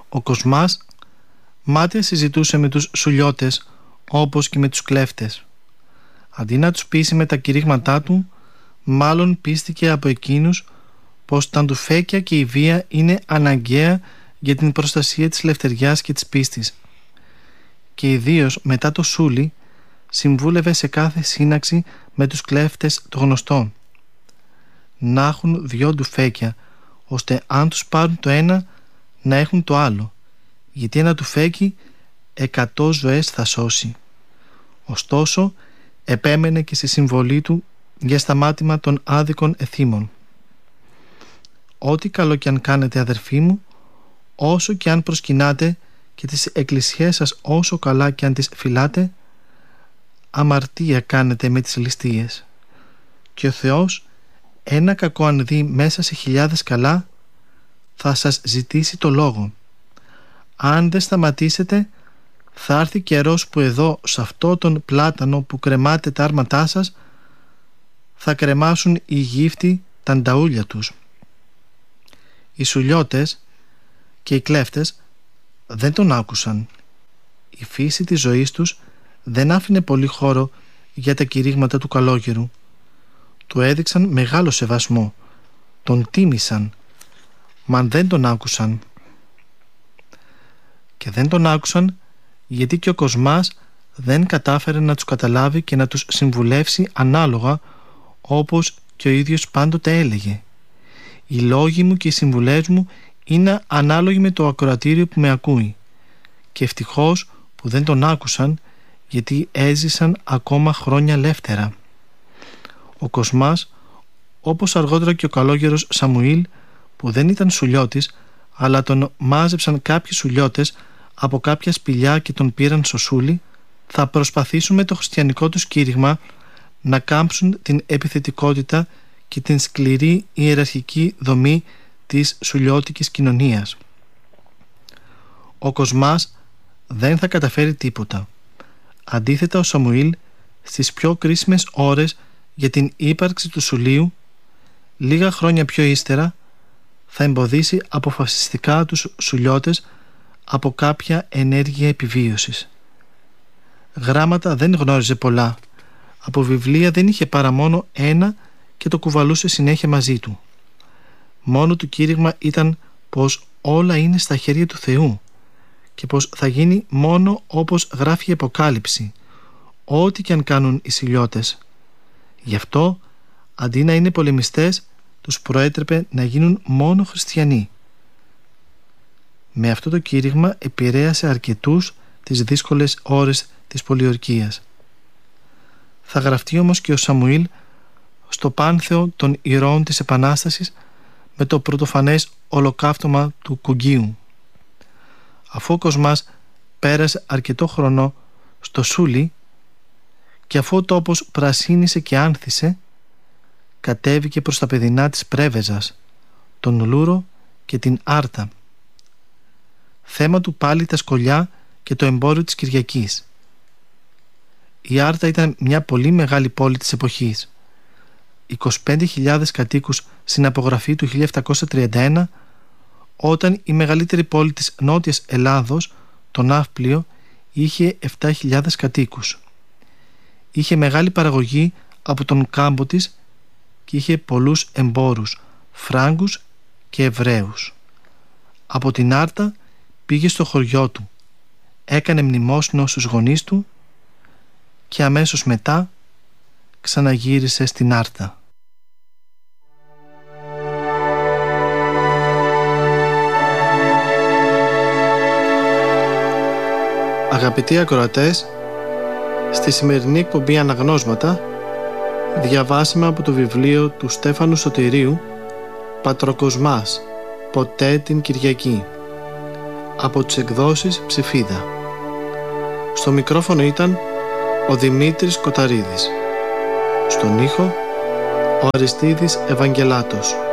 Ο Κοσμάς μάταια συζητούσε με τους σουλιώτες όπως και με τους κλέφτες. Αντί να τους πείσει με τα κηρύγματά του, μάλλον πίστηκε από εκείνους πως τα ντουφέκια και η βία είναι αναγκαία για την προστασία της ελευθεριάς και της πίστης. Και ιδίως μετά το Σούλι συμβούλευε σε κάθε σύναξη με τους κλέφτες το γνωστό: να έχουν 2 ντουφέκια, ώστε αν τους πάρουν το ένα να έχουν το άλλο, γιατί ένα ντουφέκι 100 ζωές θα σώσει. Ωστόσο επέμενε και στη συμβολή του για σταμάτημα των άδικων εθήμων. Ό,τι καλό κι αν κάνετε, αδερφοί μου, όσο κι αν προσκυνάτε και τις εκκλησιές σας όσο καλά κι αν τις φυλάτε, αμαρτία κάνετε με τις ληστείες. Και ο Θεός, ένα κακό αν δει μέσα σε χιλιάδες καλά, θα σας ζητήσει το λόγο. Αν δεν σταματήσετε, θα έρθει καιρός που εδώ, σε αυτό τον πλάτανο που κρεμάτε τα άρματά σας, θα κρεμάσουν οι γύφτοι τα νταούλια τους. Οι σουλιώτες και οι κλέφτες δεν τον άκουσαν. Η φύση της ζωής τους δεν άφηνε πολύ χώρο για τα κηρύγματα του καλόγερου. Του έδειξαν μεγάλο σεβασμό, τον τίμησαν, μα δεν τον άκουσαν. Και δεν τον άκουσαν γιατί και ο Κοσμάς δεν κατάφερε να τους καταλάβει και να τους συμβουλεύσει ανάλογα, όπως και ο ίδιος πάντοτε έλεγε: οι λόγοι μου και οι συμβουλές μου είναι ανάλογοι με το ακροατήριο που με ακούει. Και ευτυχώς που δεν τον άκουσαν, γιατί έζησαν ακόμα χρόνια ελεύθερα. Ο Κοσμάς, όπως αργότερα και ο καλόγερος Σαμουήλ, που δεν ήταν σουλιώτης, αλλά τον μάζεψαν κάποιοι σουλιώτες από κάποια σπηλιά και τον πήραν στο Σούλι, θα προσπαθήσουν με το χριστιανικό τους κήρυγμα να κάμψουν την επιθετικότητα και την σκληρή ιεραρχική δομή της σουλιώτικης κοινωνίας. Ο Κοσμάς δεν θα καταφέρει τίποτα. Αντίθετα, ο Σαμουήλ στις πιο κρίσιμες ώρες για την ύπαρξη του Σουλίου, λίγα χρόνια πιο ύστερα, θα εμποδίσει αποφασιστικά τους σουλιώτες από κάποια ενέργεια επιβίωσης. Γράμματα δεν γνώριζε πολλά. Από βιβλία δεν είχε παρά μόνο ένα και το κουβαλούσε συνέχεια μαζί του. Μόνο του κήρυγμα ήταν πως όλα είναι στα χέρια του Θεού και πως θα γίνει μόνο όπως γράφει η Αποκάλυψη, ό,τι και αν κάνουν οι σουλιώτες. Γι' αυτό, αντί να είναι πολεμιστές, τους προέτρεπε να γίνουν μόνο χριστιανοί. Με αυτό το κήρυγμα επηρέασε αρκετούς τις δύσκολες ώρες της πολιορκίας. Θα γραφτεί όμως και ο Σαμουήλ στο πάνθεο των ηρώων της Επανάστασης με το πρωτοφανές ολοκαύτωμα του Κουγκίου. Αφού ο Κοσμάς πέρασε αρκετό χρόνο στο Σούλι και αφού ο τόπος πρασίνησε και άνθησε, κατέβηκε προς τα παιδινά της Πρέβεζας, τον Λούρο και την Άρτα. Θέμα του πάλι τα σκολιά και το εμπόριο της Κυριακής. Η Άρτα ήταν μια πολύ μεγάλη πόλη της εποχής. 25.000 κατοίκους στην απογραφή του 1731, όταν η μεγαλύτερη πόλη της Νότιας Ελλάδος, το Ναύπλιο, είχε 7.000 κατοίκους. Είχε μεγάλη παραγωγή από τον κάμπο της και είχε πολλούς εμπόρους, Φράγκους και Εβραίους. Από την Άρτα πήγε στο χωριό του, έκανε μνημόσυνο στους γονείς του και αμέσως μετά ξαναγύρισε στην Άρτα. Αγαπητοί ακροατές, στη σημερινή εκπομπή Αναγνώσματα διαβάσαμε από το βιβλίο του Στέφανου Σωτηρίου «Πατροκοσμάς, ποτέ την Κυριακή», από τις εκδόσεις Ψηφίδα. Στο μικρόφωνο ήταν ο Δημήτρης Κοταρίδης. Στον ήχο ο Αριστίδης Ευαγγελάτος.